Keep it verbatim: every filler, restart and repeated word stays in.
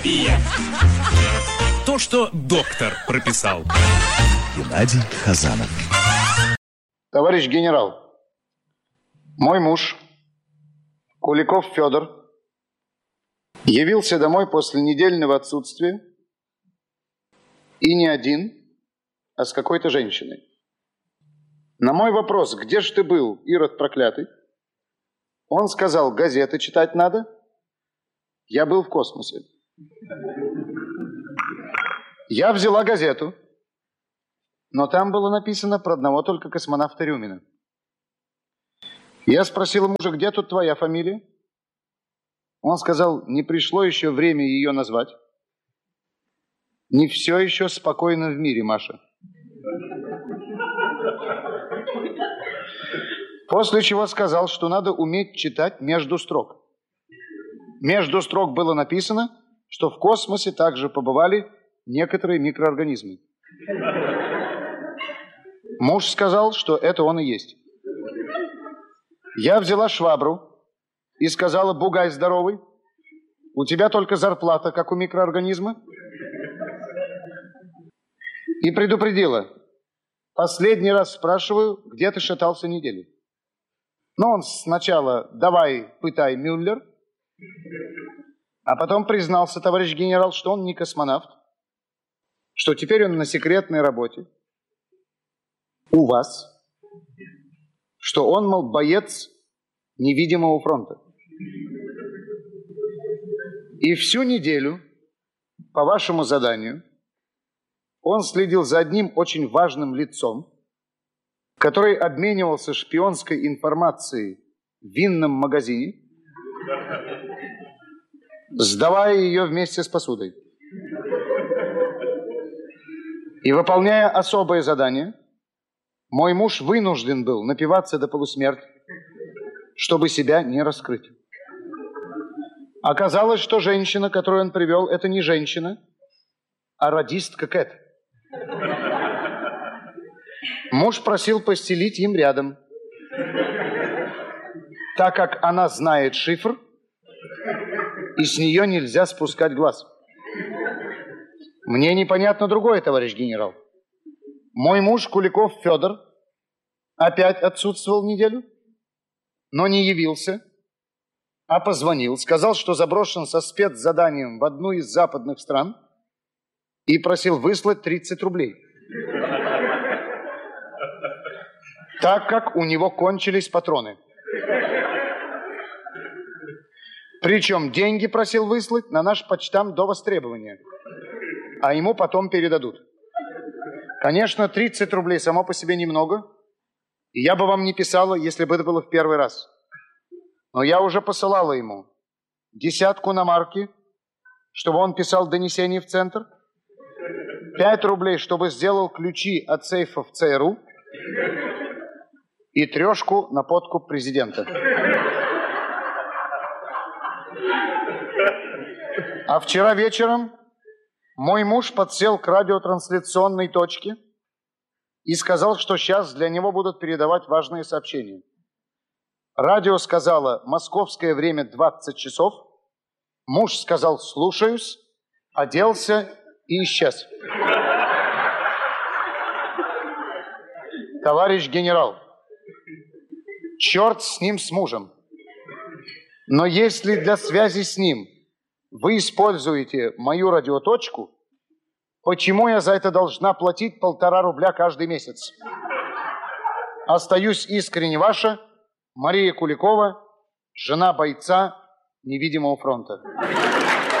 То, что доктор прописал. Геннадий Хазанов. Товарищ генерал, мой муж, Куликов Федор, явился домой после недельного отсутствия, и не один, а с какой-то женщиной. На мой вопрос, где ж ты был, Ирод проклятый, он сказал, газеты читать надо. Я был в космосе. Я взяла газету, но там было написано про одного только космонавта Рюмина. Я спросила мужа, где тут твоя фамилия? Он сказал, не пришло еще время ее назвать. Не все еще спокойно в мире, Маша. После чего сказал, что надо уметь читать между строк. Между строк было написано, что в космосе также побывали некоторые микроорганизмы. Муж сказал, что это он и есть. Я взяла швабру и сказала, бугай здоровый, у тебя только зарплата, как у микроорганизма. И предупредила, последний раз спрашиваю, где ты шатался неделю. Но он сначала давай пытай Мюллер, а потом признался, товарищ генерал, что он не космонавт, что теперь он на секретной работе у вас, что он, мол, боец невидимого фронта. И всю неделю, по вашему заданию, он следил за одним очень важным лицом, который обменивался шпионской информацией в винном магазине, сдавая ее вместе с посудой. И выполняя особое задание, мой муж вынужден был напиваться до полусмерти, чтобы себя не раскрыть. Оказалось, что женщина, которую он привел, это не женщина, а радистка Кэт. Муж просил постелить им рядом, так как она знает шифр, и с нее нельзя спускать глаз. Мне непонятно другое, товарищ генерал. Мой муж Куликов Федор опять отсутствовал неделю, но не явился, а позвонил, сказал, что заброшен со спецзаданием в одну из западных стран и просил выслать тридцать рублей. Так как у него кончились патроны. Причем деньги просил выслать на наш почтамт до востребования, а ему потом передадут. Конечно, тридцать рублей само по себе немного, и я бы вам не писала, если бы это было в первый раз. Но я уже посылала ему десятку на марки, чтобы он писал донесение в центр, пять рублей, чтобы сделал ключи от сейфа в ЦРУ, и трешку на подкуп президента. А вчера вечером мой муж подсел к радиотрансляционной точке и сказал, что сейчас для него будут передавать важные сообщения. Радио сказало «Московское время двадцать часов». Муж сказал «Слушаюсь», оделся и исчез. Товарищ генерал, черт с ним, с мужем. Но если для связи с ним вы используете мою радиоточку, почему я за это должна платить полтора рубля каждый месяц? Остаюсь искренне ваша, Мария Куликова, жена бойца невидимого фронта.